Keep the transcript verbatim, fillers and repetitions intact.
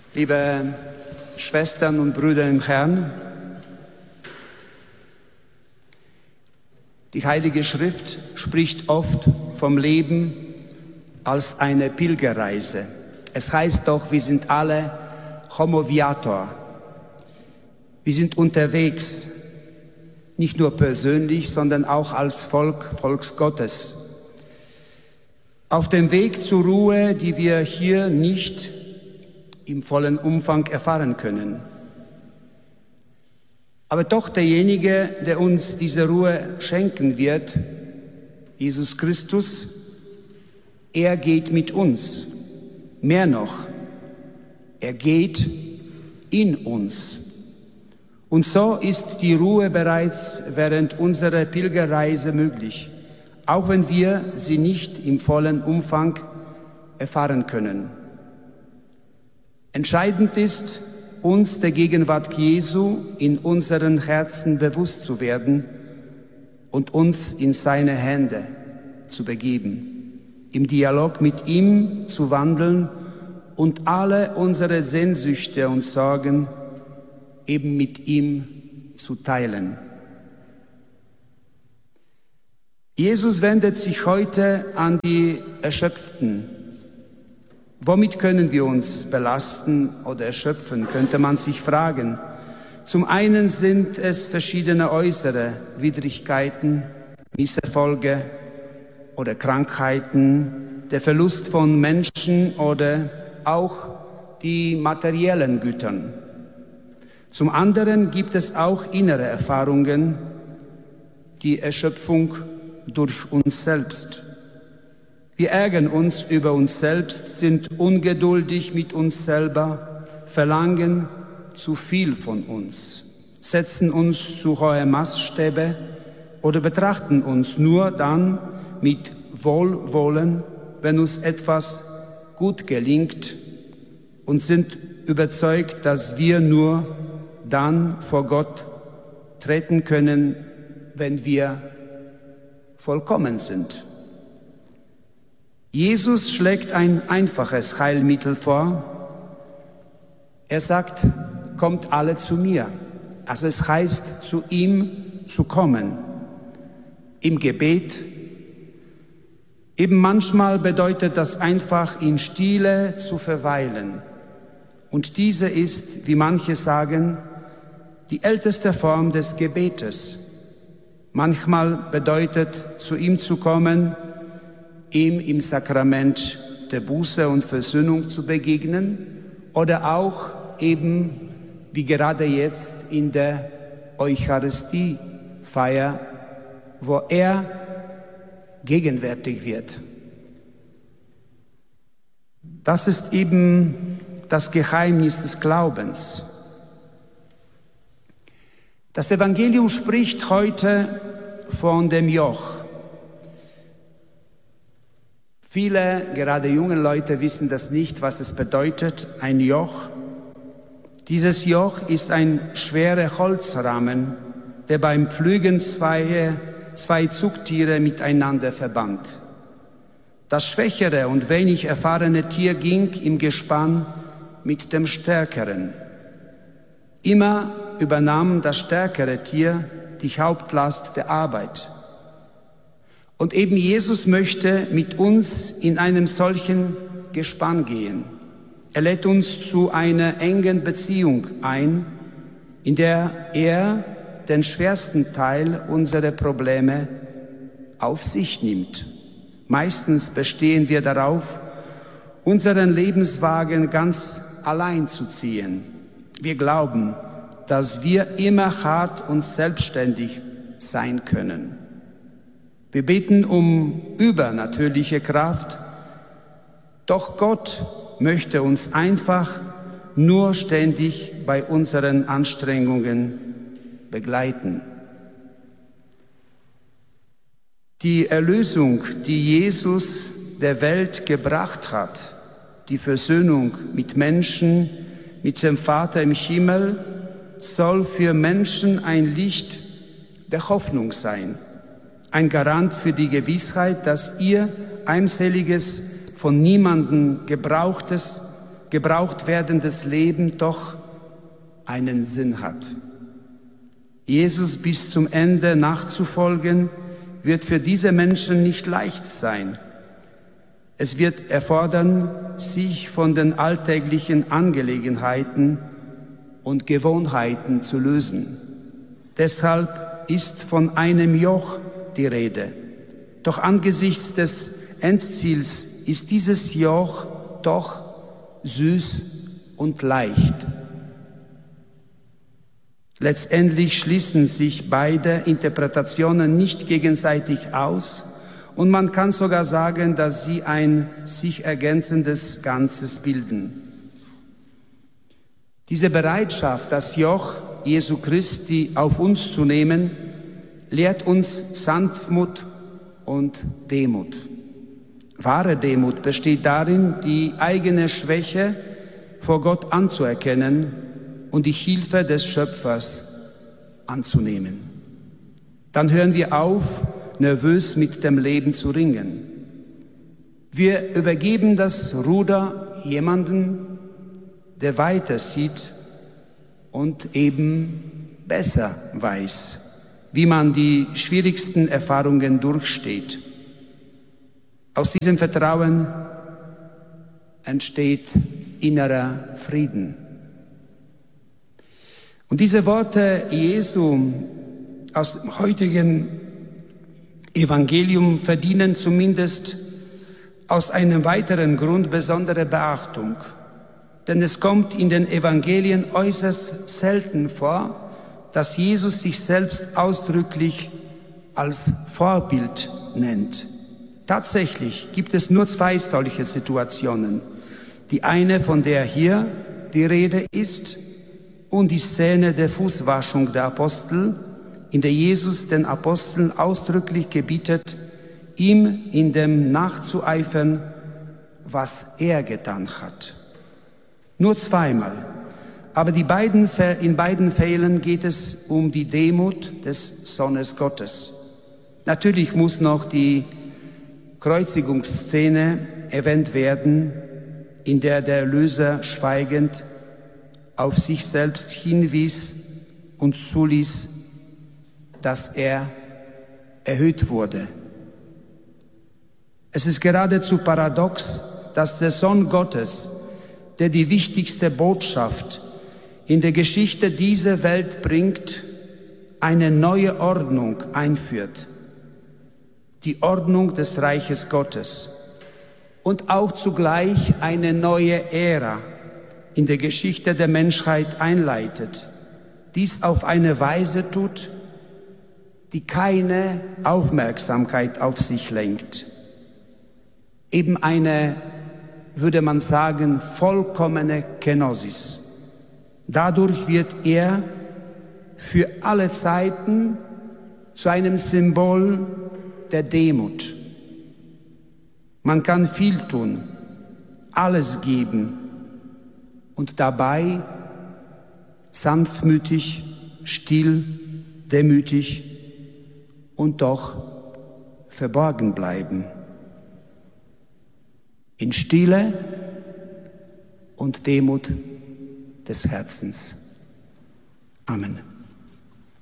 Liebe Schwestern und Brüder im Herrn, die Heilige Schrift spricht oft vom Leben als eine Pilgerreise. Es heißt doch, wir sind alle Homo viator. Wir sind unterwegs, nicht nur persönlich, sondern auch als Volk, Volks Gottes. Auf dem Weg zur Ruhe, die wir hier nicht im vollen Umfang erfahren können. Aber doch derjenige, der uns diese Ruhe schenken wird, Jesus Christus, er geht mit uns. Mehr noch, er geht in uns. Und so ist die Ruhe bereits während unserer Pilgerreise möglich, auch wenn wir sie nicht im vollen Umfang erfahren können. Entscheidend ist, uns der Gegenwart Jesu in unseren Herzen bewusst zu werden und uns in seine Hände zu begeben, im Dialog mit ihm zu wandeln und alle unsere Sehnsüchte und Sorgen eben mit ihm zu teilen. Jesus wendet sich heute an die Erschöpften. Womit können wir uns belasten oder erschöpfen, könnte man sich fragen. Zum einen sind es verschiedene äußere Widrigkeiten, Misserfolge oder Krankheiten, der Verlust von Menschen oder auch die materiellen Gütern. Zum anderen gibt es auch innere Erfahrungen, die Erschöpfung durch uns selbst. Wir ärgern uns über uns selbst, sind ungeduldig mit uns selber, verlangen zu viel von uns, setzen uns zu hohe Maßstäbe oder betrachten uns nur dann mit Wohlwollen, wenn uns etwas gut gelingt, und sind überzeugt, dass wir nur dann vor Gott treten können, wenn wir vollkommen sind. Jesus schlägt ein einfaches Heilmittel vor. Er sagt, kommt alle zu mir. Also es heißt, zu ihm zu kommen. Im Gebet. Eben manchmal bedeutet das einfach, in Stille zu verweilen. Und diese ist, wie manche sagen, die älteste Form des Gebetes. Manchmal bedeutet, zu ihm zu kommen, ihm im Sakrament der Buße und Versöhnung zu begegnen oder auch eben, wie gerade jetzt in der Eucharistiefeier, wo er gegenwärtig wird. Das ist eben das Geheimnis des Glaubens. Das Evangelium spricht heute von dem Joch. Viele, gerade junge Leute, wissen das nicht, was es bedeutet, ein Joch. Dieses Joch ist ein schwerer Holzrahmen, der beim Pflügen zwei, zwei Zugtiere miteinander verband. Das schwächere und wenig erfahrene Tier ging im Gespann mit dem stärkeren. Immer übernahm das stärkere Tier die Hauptlast der Arbeit. Und eben Jesus möchte mit uns in einem solchen Gespann gehen. Er lädt uns zu einer engen Beziehung ein, in der er den schwersten Teil unserer Probleme auf sich nimmt. Meistens bestehen wir darauf, unseren Lebenswagen ganz allein zu ziehen. Wir glauben, dass wir immer hart und selbstständig sein können. Wir beten um übernatürliche Kraft, doch Gott möchte uns einfach nur ständig bei unseren Anstrengungen begleiten. Die Erlösung, die Jesus der Welt gebracht hat, die Versöhnung mit Menschen, mit dem Vater im Himmel, soll für Menschen ein Licht der Hoffnung sein. Ein Garant für die Gewissheit, dass ihr armseliges, von niemandem gebrauchtes, gebraucht werdendes Leben doch einen Sinn hat. Jesus bis zum Ende nachzufolgen, wird für diese Menschen nicht leicht sein. Es wird erfordern, sich von den alltäglichen Angelegenheiten und Gewohnheiten zu lösen. Deshalb ist von einem Joch die Rede. Doch angesichts des Endziels ist dieses Joch doch süß und leicht. Letztendlich schließen sich beide Interpretationen nicht gegenseitig aus und man kann sogar sagen, dass sie ein sich ergänzendes Ganzes bilden. Diese Bereitschaft, das Joch Jesu Christi auf uns zu nehmen, lehrt uns Sanftmut und Demut. Wahre Demut besteht darin, die eigene Schwäche vor Gott anzuerkennen und die Hilfe des Schöpfers anzunehmen. Dann hören wir auf, nervös mit dem Leben zu ringen. Wir übergeben das Ruder jemanden, der weiter sieht und eben besser weiß, wie man die schwierigsten Erfahrungen durchsteht. Aus diesem Vertrauen entsteht innerer Frieden. Und diese Worte Jesu aus dem heutigen Evangelium verdienen zumindest aus einem weiteren Grund besondere Beachtung. Denn es kommt in den Evangelien äußerst selten vor, dass Jesus sich selbst ausdrücklich als Vorbild nennt. Tatsächlich gibt es nur zwei solche Situationen. Die eine, von der hier die Rede ist, und die Szene der Fußwaschung der Apostel, in der Jesus den Aposteln ausdrücklich gebietet, ihm in dem nachzueifern, was er getan hat. Nur zweimal. Aber die beiden, in beiden Fällen geht es um die Demut des Sohnes Gottes. Natürlich muss noch die Kreuzigungsszene erwähnt werden, in der der Erlöser schweigend auf sich selbst hinwies und zuließ, dass er erhöht wurde. Es ist geradezu paradox, dass der Sohn Gottes, der die wichtigste Botschaft in der Geschichte dieser Welt bringt, eine neue Ordnung einführt. Die Ordnung des Reiches Gottes und auch zugleich eine neue Ära in der Geschichte der Menschheit einleitet. Dies auf eine Weise tut, die keine Aufmerksamkeit auf sich lenkt. Eben eine, würde man sagen, vollkommene Kenosis. Dadurch wird er für alle Zeiten zu einem Symbol der Demut. Man kann viel tun, alles geben und dabei sanftmütig, still, demütig und doch verborgen bleiben. In Stille und Demut des Herzens. Amen.